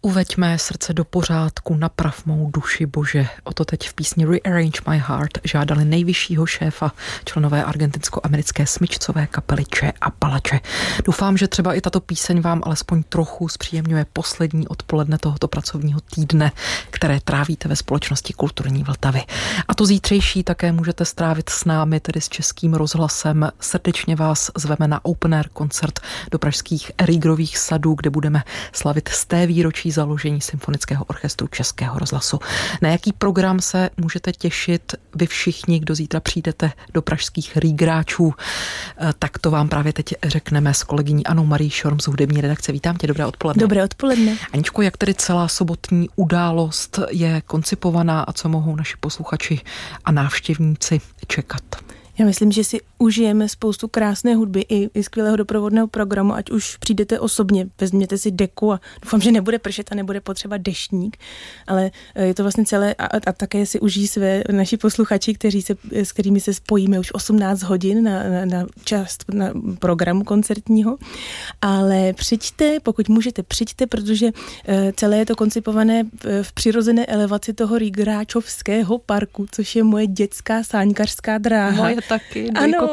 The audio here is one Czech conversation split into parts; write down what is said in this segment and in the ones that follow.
Uveď mé srdce do pořádku, naprav mou duši, Bože. O to teď v písni Rearrange My Heart žádali nejvyššího šéfa členové argentinsko-americké smyčcové kapely Che Apalache. Doufám, že třeba i tato píseň vám alespoň trochu zpříjemňuje poslední odpoledne tohoto pracovního týdne, které trávíte ve společnosti Kulturní Vltavy. A to zítřejší také můžete strávit s námi, tedy s Českým rozhlasem. Srdečně vás zveme na open air koncert do pražských Rýgrových sadů, kde budeme slavit 100. výročí založení Symfonického orchestru Českého rozhlasu. Na jaký program se můžete těšit vy všichni, kdo zítra přijdete do pražských Rýgráčů, tak to vám právě teď řekneme s kolegyní Anou Marí Šorm z hudební redakce. Vítám tě, dobré odpoledne. Dobré odpoledne. Aničko, jak tedy celá sobotní událost je koncipovaná a co mohou naši posluchači a návštěvníci čekat? Já myslím, že si užijeme spoustu krásné hudby i skvělého doprovodného programu, ať už přijdete osobně, vezměte si deku a doufám, že nebude pršet a nebude potřeba deštník, ale je to vlastně celé a také si užijí své naši posluchači, s kterými se spojíme už 18 hodin na část na programu koncertního, ale přijďte, pokud můžete, přijďte, protože celé je to koncipované v přirozené elevaci toho Rýgráčovského parku, což je moje dětská sáňkařská dráha. Moje taky, ano.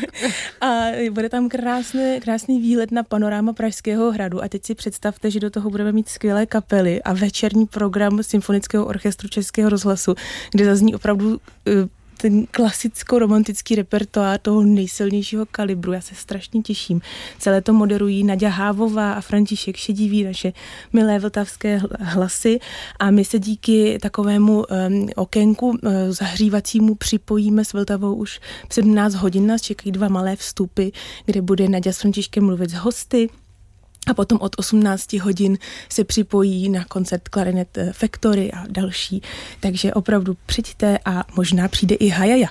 A bude tam krásný výhled na panoráma Pražského hradu a teď si představte, že do toho budeme mít skvělé kapely a večerní program Symfonického orchestru Českého rozhlasu, kde zazní opravdu ten klasicko-romantický repertoár toho nejsilnějšího kalibru. Já se strašně těším. Celé to moderují Naďa Hávová a František Šedivý, naše milé vltavské hlasy, a my se díky takovému okénku zahřívacímu připojíme s Vltavou už v 17 hodin. Nás čekají 2 malé vstupy, kde bude Naďa s Františkem mluvit s hosty. A potom od 18 hodin se připojí na koncert Clarinet Factory a další. Takže opravdu přijďte a možná přijde i Hajaja.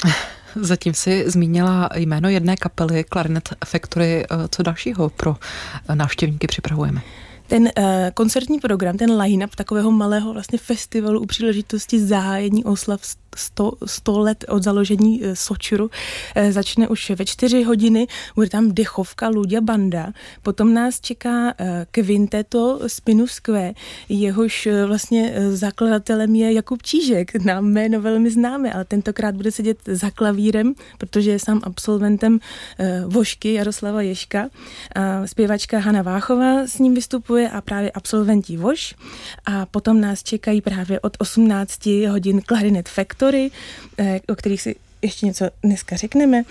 Zatím si zmínila jméno jedné kapely Clarinet Factory. Co dalšího pro návštěvníky připravujeme? Ten koncertní program, ten line-up takového malého vlastně festivalu u příležitosti zahájení oslav 100 let od založení Sočuru začne už ve 4 hodiny, bude tam dechovka Luďa Banda, potom nás čeká kvinteto Spinu Square, jehož vlastně zakladatelem je Jakub Čížek, nám jméno velmi známe, ale tentokrát bude sedět za klavírem, protože je sám absolventem Vošky Jaroslava Ježka, a zpěvačka Hana Váchová s ním vystupuje a právě absolventi Voš, a potom nás čekají právě od 18 hodin Clarinet Factory, o kterých si ještě něco dneska řekneme.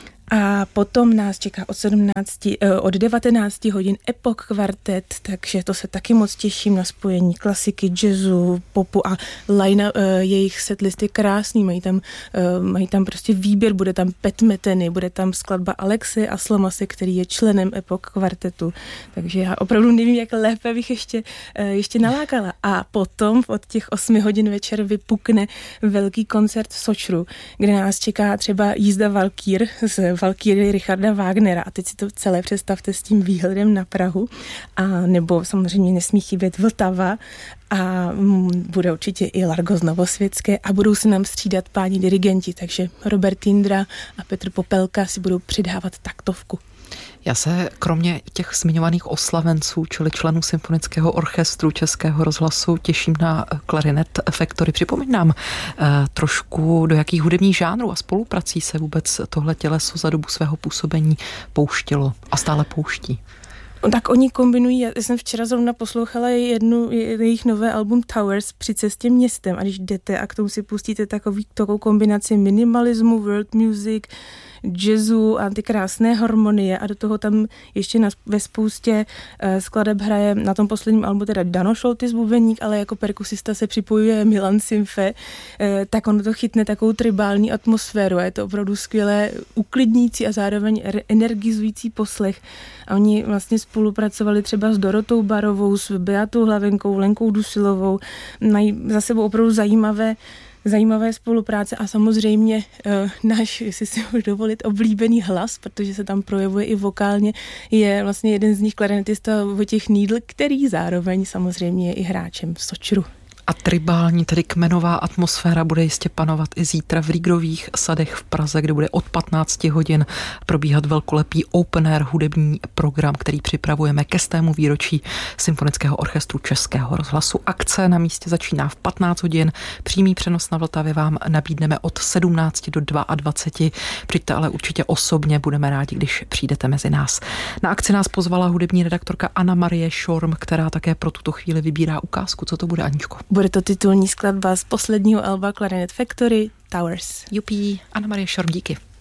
A potom nás čeká od 19 hodin Epoch Kvartet, takže to se taky moc těším na spojení klasiky, jazzu, popu a line jejich setlist je krásný, mají tam prostě výběr, bude tam Pet Metheny, bude tam skladba Alexe Aslamase, který je členem Epoch Kvartetu, takže já opravdu nevím, jak lépe bych ještě nalákala. A potom od těch 8 hodin večer vypukne velký koncert v Sočru, kde nás čeká třeba jízda Valkýr z Valkýry Richarda Wagnera, a teď si to celé představte s tím výhledem na Prahu, a nebo samozřejmě nesmí chybět Vltava a bude určitě i Largo z Novosvětské a budou se nám střídat páni dirigenti, takže Robert Jindra a Petr Popelka si budou přidávat taktovku. Já se kromě těch zmiňovaných oslavenců, čili členů Symfonického orchestru Českého rozhlasu, těším na Clarinet Factory. Připomínám trošku, do jakých hudebních žánrů a spoluprací se vůbec tohle těleso za dobu svého působení pouštilo a stále pouští. Tak oni kombinují, já jsem včera zrovna poslouchala jejich nové album Towers při cestě městem, a když jdete a k tomu si pustíte takovou kombinaci minimalismu, world music, jazzu a ty krásné harmonie, a do toho tam ještě ve spoustě skladeb hraje na tom posledním albu teda Dano Šoltis bubeník, ale jako perkusista se připojuje Milan Simfe, tak ono to chytne takovou tribální atmosféru a je to opravdu skvělé, uklidnící a zároveň energizující poslech. A oni vlastně spolupracovali třeba s Dorotou Barovou, s Beatou Hlavenkou, Lenkou Dusilovou, mají za sebou opravdu zajímavé spolupráce a samozřejmě náš, jestli si můžu dovolit, oblíbený hlas, protože se tam projevuje i vokálně, je vlastně jeden z nich klarinetista Vojtěch Nídl, který zároveň samozřejmě je i hráčem v Sočru. A tribální, tedy kmenová atmosféra bude jistě panovat i zítra v Rígrových sadech v Praze, kde bude od 15 hodin probíhat velkolepý open air hudební program, který připravujeme ke 100. výročí Symfonického orchestru Českého rozhlasu. Akce na místě začíná v 15 hodin. Přímý přenos na Vltavě vám nabídneme od 17 do 22. Přijďte ale určitě osobně, budeme rádi, když přijdete mezi nás. Na akci nás pozvala hudební redaktorka Anna Marie Šorm, která také pro tuto chvíli vybírá ukázku. Co to bude, Aničko? Bude to titulní skladba z posledního alba Clarinet Factory, Towers. Jupí, Anna Marie Šorm, díky.